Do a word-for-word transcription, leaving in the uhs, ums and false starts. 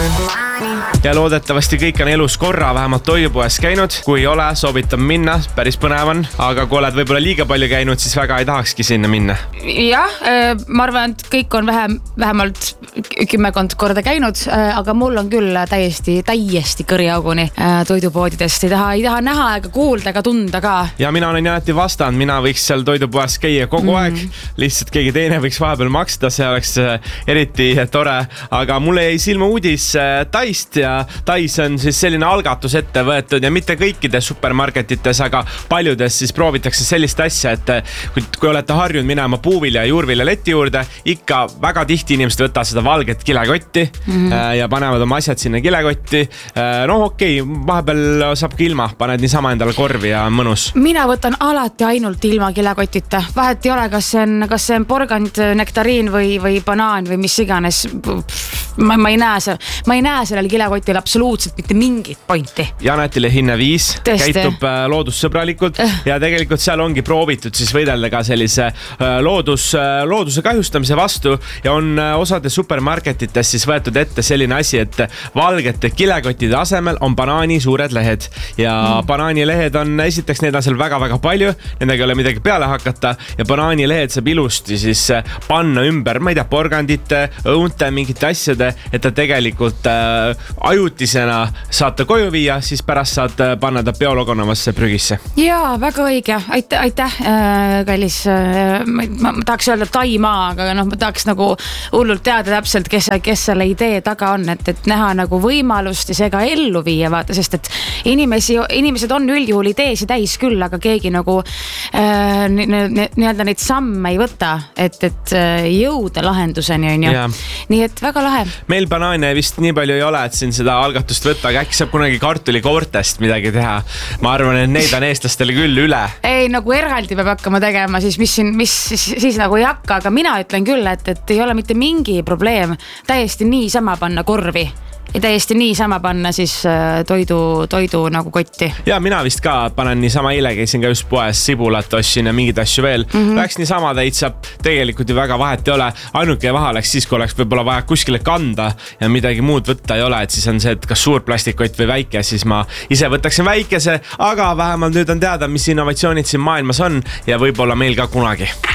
ja loodetavasti kõik on elus korra vähemalt toidupoes käinud. Kui ei ole, soovitan minna, päris põnev on. Aga kui oled võib-olla liiga palju käinud, siis väga ei tahakski sinna minna. Jah, ma arvan, et kõik on vähem, vähemalt kümmekond korda käinud, aga mul on küll täiesti, täiesti kõriauguni toidupoodidest. Ei taha, ei taha näha ega kuulda ega tunda ka. Ja mina olen alati vastand, mina võiks seal toidupoes käia kogu mm. aeg. Lihtsalt keegi teine võiks vahepeal maksta, see oleks eriti tore. Aga mulle jäi silma uudis Taist ja Tais on siis selline algatus ette võetud ja mitte kõikides supermarketites, aga paljudes siis proovitakse sellist asja, et kui, kui olete harjunud minema puuvilja ja juurvilja leti juurde, ikka väga tihti inimesed võtavad seda valget kilekotti mm-hmm. ja panevad oma asjad sinna kilekotti. No okei, okay, vahepeal saab ka ilma, paned niisama endale korvi ja mõnus. Mina võtan alati ainult ilma kilekotita. Vahet ei ole, kas see on, kas see on porgand, nektariin või, või banaan või mis iganes. Ma, ma ei näe see, ma ei näe sellel kilekotil absoluutselt mitte mingit pointi. Janetile hinne viis, käitub loodussõbralikult ja tegelikult seal ongi proovitud siis võidelda ka sellise loodus, looduse kahjustamise vastu ja on osade supermarketites siis võetud ette selline asi, et valgete kilekotide asemel on banaani suured lehed ja mm. banaani lehed on, esiteks neid on seal väga-väga palju, nendega ei ole midagi peale hakata ja banaani lehed saab ilusti siis panna ümber, ma ei tea, porgandite, õunte, mingite asjade, et ta tegelikult äh, ajutisena saate koju viia, siis pärast saad panna ta biologonavasse prügisse. Jaa, väga õige. Aitäh, aitäh äh, kallis. Äh, ma, ma tahaks öelda Taimaa, aga noh, ma tahaks nagu hullult teada täpselt, kes, kes selle idee taga on, et, et näha nagu võimalust ja see ka ellu viia, vaata, sest et inimesi, inimesed on üldjuhul ideesi täis küll, aga keegi nagu äh, nii-öelda neid samme ei võta, et, et jõuda lahenduseni on ju. Ja. Nii et väga lahe. Meil banaane vist nii palju ei ole, et siin seda algatust võtta, aga äkki saab kunagi kartulikoortest midagi teha. Ma arvan, et neid on eestlastele küll üle. Ei, nagu eraldi peab hakkama tegema, siis mis, siin, mis siis, siis nagu ei hakka, aga mina ütlen küll, et, et ei ole mitte mingi probleem täiesti nii sama panna korvi. Ja täiesti nii sama panna siis toidu, toidu nagu kotti. Ja mina vist ka panen nii sama eile, käisin ka just poes sibulat ossin ja mingid asju veel. Mm-hmm. Läks nii sama täitsa, tegelikult ju väga vahet ei ole. Ainuke vahe läks siis, kui oleks võib-olla vaja kuskile kanda ja midagi muud võtta ei ole, et siis on see, et kas suur plastikott või väike, siis ma ise võtaksin väikese, aga vähemalt nüüd on teada, mis innovatsioonid siin maailmas on ja võib-olla meil ka kunagi.